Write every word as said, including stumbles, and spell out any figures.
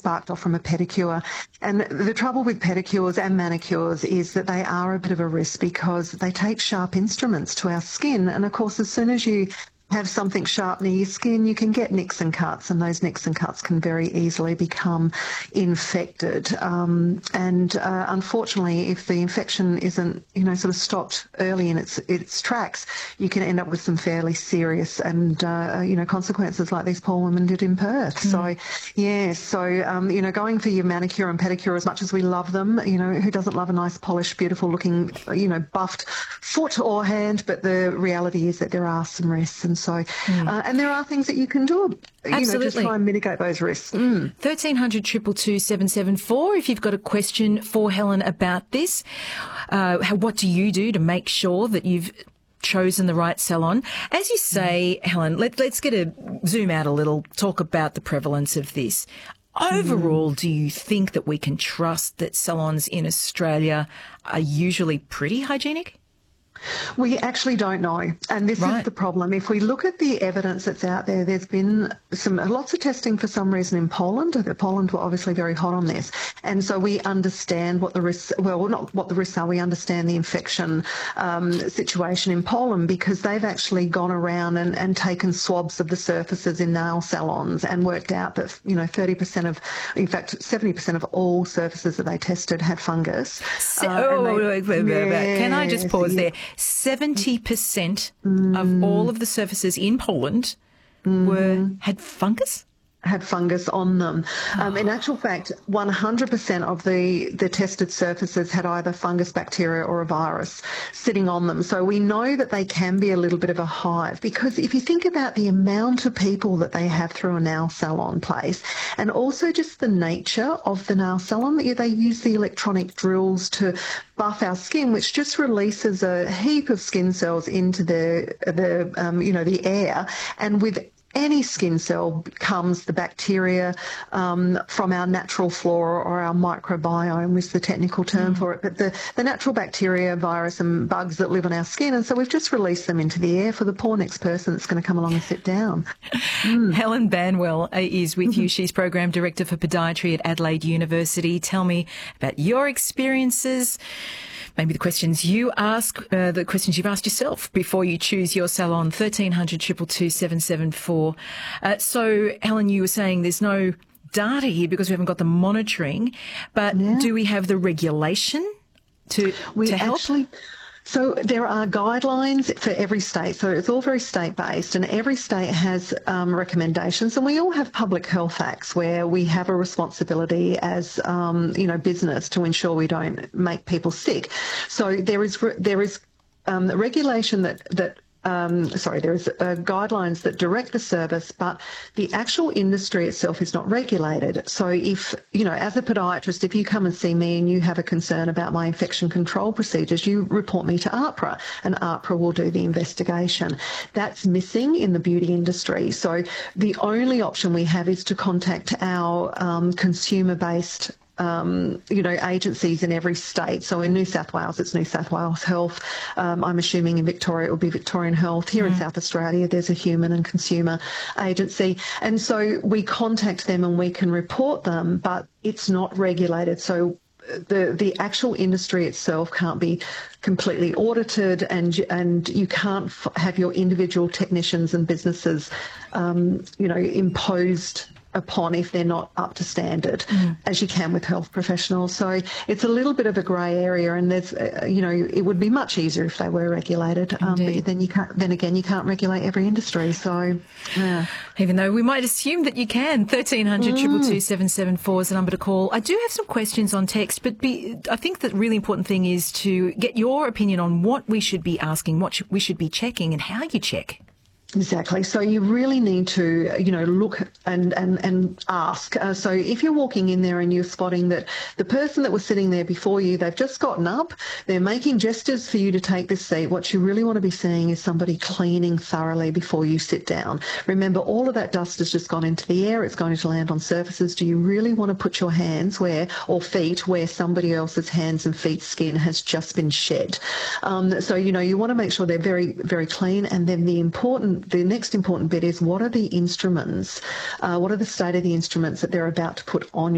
sparked off from a pedicure. And the trouble with pedicures and manicures is that they are a bit of a risk because they take sharp instruments to our skin. And of course, as soon as you have something sharp near your skin, you can get nicks and cuts, and those nicks and cuts can very easily become infected. Um, and uh, unfortunately, if the infection isn't, you know, sort of stopped early in its its tracks, you can end up with some fairly serious and uh, you know consequences like these poor women did in Perth. Mm. So, yeah, so um, you know, going for your manicure and pedicure, as much as we love them, you know, who doesn't love a nice, polished, beautiful-looking, you know, buffed foot or hand? But the reality is that there are some risks. And so, mm. uh, and there are things that you can do, you Absolutely. know, to try and mitigate those risks. Mm. thirteen hundred, two two two, seven seven four if you've got a question for Helen about this. Uh, how, what do you do to make sure that you've chosen the right salon? As you say, mm. Helen, let, let's get a zoom out a little, talk about the prevalence of this. Overall, mm. do you think that we can trust that salons in Australia are usually pretty hygienic? We actually don't know, and this right. is the problem. If we look at the evidence that's out there, there's been some lots of testing for some reason in Poland. Poland were obviously very hot on this, and so we understand what the risks, well, not what the risks are, we understand the infection um, situation in Poland because they've actually gone around and, and taken swabs of the surfaces in nail salons and worked out that, you know, thirty percent of, in fact, seventy percent of all surfaces that they tested had fungus. So, uh, oh, they, wait, wait, wait, wait. Can I just pause there? seventy percent mm. of all of the surfaces in Poland mm. were had fungus? had fungus on them. Um, in actual fact, one hundred percent of the, the tested surfaces had either fungus, bacteria or a virus sitting on them. So we know that they can be a little bit of a hive because if you think about the amount of people that they have through a nail salon place and also just the nature of the nail salon, they use the electronic drills to buff our skin, which just releases a heap of skin cells into the, the um, you know, the air. And with any skin cell comes the bacteria um, from our natural flora or our microbiome is the technical term mm. for it, but the, the natural bacteria, virus and bugs that live on our skin. And so we've just released them into the air for the poor next person that's going to come along and sit down. Mm. Helen Banwell is with mm-hmm. you. She's Program Director for Podiatry at Adelaide University. Tell me about your experiences, maybe the questions you ask, uh, the questions you've asked yourself before you choose your salon. thirteen hundred, two two two, seven seven four. Uh, so, Helen, you were saying there's no data here because we haven't got the monitoring, but yeah. do we have the regulation to, we to help? Actually, so there are guidelines for every state. So it's all very state-based, and every state has um, recommendations. And we all have public health acts where we have a responsibility as um, you know business to ensure we don't make people sick. So there is there is um, regulation that that. Um, sorry, there is uh, guidelines that direct the service, but the actual industry itself is not regulated. So if, you know, as a podiatrist, if you come and see me and you have a concern about my infection control procedures, you report me to AHPRA, and AHPRA will do the investigation. That's missing in the beauty industry. So the only option we have is to contact our um, consumer-based Um, you know, agencies in every state. So in New South Wales, it's New South Wales Health. Um, I'm assuming in Victoria, it will be Victorian Health. Here mm. in South Australia, there's a human and consumer agency. And so we contact them and we can report them, but it's not regulated. So the the actual industry itself can't be completely audited, and and you can't f- have your individual technicians and businesses, um, you know, imposed upon if they're not up to standard, mm. as you can with health professionals. So it's a little bit of a grey area, and there's, uh, you know, it would be much easier if they were regulated. Um, but then you can't. Then again, you can't regulate every industry. So, yeah. Even though we might assume that you can, thirteen hundred, two two two, seven seven four is the number to call. I do have some questions on text, but be, I think the really important thing is to get your opinion on what we should be asking, what we should be checking, and how you check. Exactly. So you really need to, you know, look and, and, and ask. Uh, so if you're walking in there and you're spotting that the person that was sitting there before you, they've just gotten up, they're making gestures for you to take this seat, what you really want to be seeing is somebody cleaning thoroughly before you sit down. Remember, all of that dust has just gone into the air. It's going to land on surfaces. Do you really want to put your hands where, or feet where somebody else's hands and feet skin has just been shed? Um, so, you know, you want to make sure they're very, very clean. And then the important The next important bit is what are the instruments, uh, what are the state of the instruments that they're about to put on